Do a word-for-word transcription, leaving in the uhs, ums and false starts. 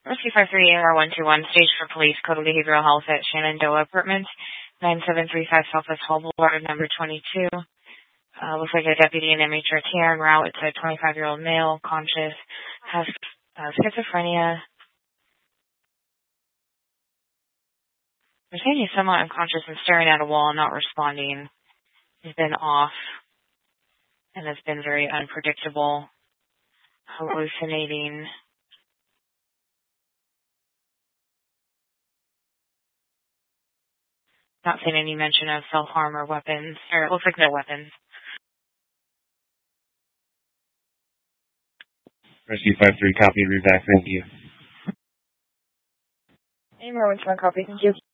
Rescue five three A R one two one, stage for police, code of behavioral health at Shenandoah Apartments, nine seven three five Southwest Hall Boulevard, number twenty-two. Uh, looks like a deputy in M H R T en route. It's a twenty-five-year-old male, conscious, has uh, schizophrenia. They're saying he's somewhat unconscious and staring at a wall and not responding. He's been off and has been very unpredictable, hallucinating. Not seeing any mention of self-harm or weapons, or it looks like no weapons. Rescue five three, copy, read back, thank you. Any more, one copy, thank you.